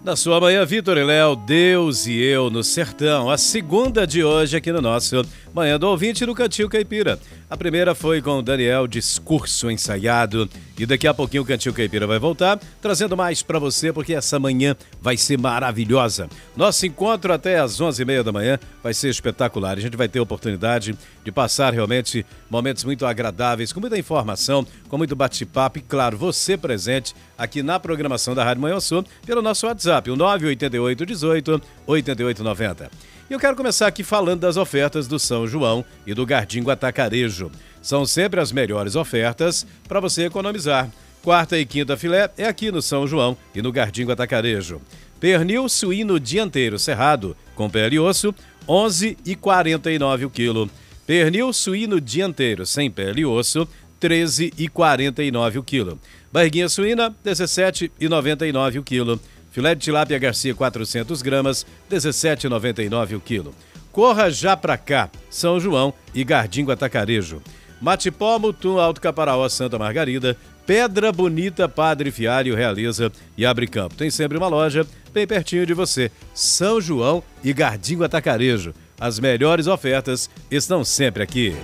Na sua manhã, Vitor e Léo, Deus e eu no sertão. A segunda de hoje aqui no nosso Manhã do Ouvinte no Cantinho Caipira. A primeira foi com o Daniel, discurso ensaiado. E daqui a pouquinho o Cantinho Caipira vai voltar, trazendo mais pra você, porque essa manhã vai ser maravilhosa. Nosso encontro até às 11h30 da manhã vai ser espetacular. A gente vai ter a oportunidade de passar realmente momentos muito agradáveis, com muita informação, com muito bate-papo e, claro, você presente aqui na programação da Rádio Manhã Sul, pelo nosso WhatsApp, o 988-18-8890. E eu quero começar aqui falando das ofertas do São João e do Gardingo Atacarejo. São sempre as melhores ofertas para você economizar. Quarta e quinta filé é aqui no São João e no Gardingo Atacarejo. Pernil suíno dianteiro cerrado, com pele e osso, R$ 11,49 o quilo. Pernil suíno dianteiro sem pele e osso, R$ 13,49 o quilo. Barriguinha suína, R$ 17,99 o quilo. Filé de tilápia Garcia 400 gramas, R$ 17,99 o quilo. Corra já pra cá, São João e Gardingo Atacarejo. Matipó, Mutum, Alto Caparaó, Santa Margarida, Pedra Bonita, Padre Fialho, Realiza e Abre Campo. Tem sempre uma loja bem pertinho de você. São João e Gardingo Atacarejo. As melhores ofertas estão sempre aqui.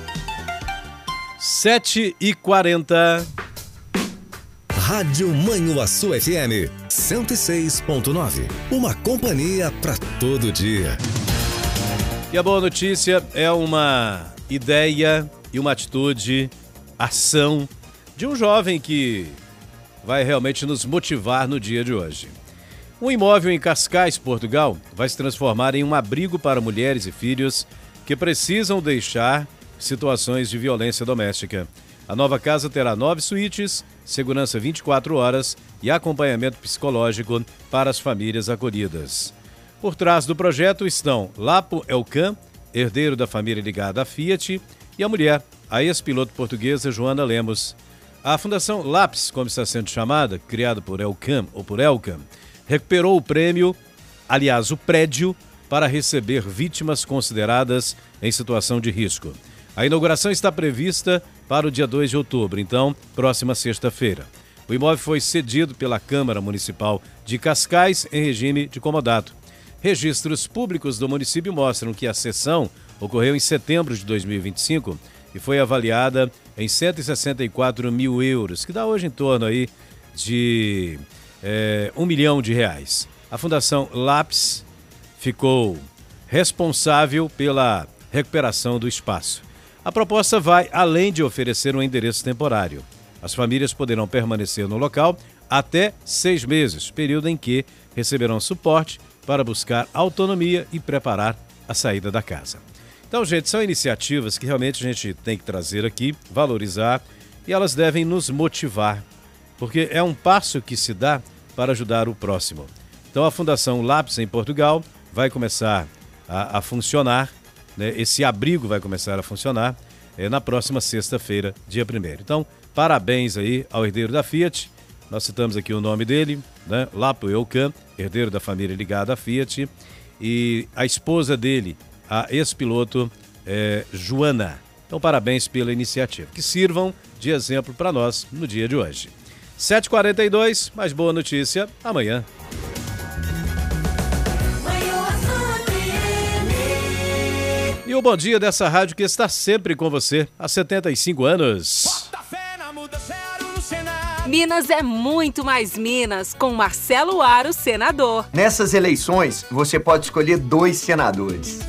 7h40. Rádio Manhuaçu FM 106.9. Uma companhia para todo dia. E a boa notícia é uma ideia e uma atitude, ação de um jovem que vai realmente nos motivar no dia de hoje. Um imóvel em Cascais, Portugal, vai se transformar em um abrigo para mulheres e filhos que precisam deixar situações de violência doméstica. A nova casa terá 9 suítes, segurança 24 horas e acompanhamento psicológico para as famílias acolhidas. Por trás do projeto estão Lapo Elcan, herdeiro da família ligada à Fiat, e a mulher, a ex-piloto portuguesa Joana Lemos. A Fundação Lápis, como está sendo chamada, criada por Elcan ou por Elcan, recuperou o prêmio, aliás, o prédio, para receber vítimas consideradas em situação de risco. A inauguração está prevista para o dia 2 de outubro, então, próxima sexta-feira. O imóvel foi cedido pela Câmara Municipal de Cascais em regime de comodato. Registros públicos do município mostram que a cessão ocorreu em setembro de 2025 e foi avaliada em 164 mil euros, que dá hoje em torno aí de R$1 milhão. A Fundação Lápis ficou responsável pela recuperação do espaço. A proposta vai além de oferecer um endereço temporário. As famílias poderão permanecer no local até 6 meses, período em que receberão suporte para buscar autonomia e preparar a saída da casa. Então, gente, são iniciativas que realmente a gente tem que trazer aqui, valorizar, e elas devem nos motivar, porque é um passo que se dá para ajudar o próximo. Então, a Fundação Lápis em Portugal vai começar a funcionar, né? Esse abrigo vai começar a funcionar na próxima sexta-feira, dia 1º. Então, parabéns aí ao herdeiro da Fiat. Nós citamos aqui o nome dele, né? Lapo Elcan, herdeiro da família ligada à Fiat, e a esposa dele, a ex-piloto Joana. Então, parabéns pela iniciativa. Que sirvam de exemplo para nós no dia de hoje. 7h42, mais boa notícia amanhã. E o bom dia dessa rádio que está sempre com você há 75 anos. Minas é muito mais Minas, com Marcelo Aro, senador. Nessas eleições, você pode escolher 2 senadores.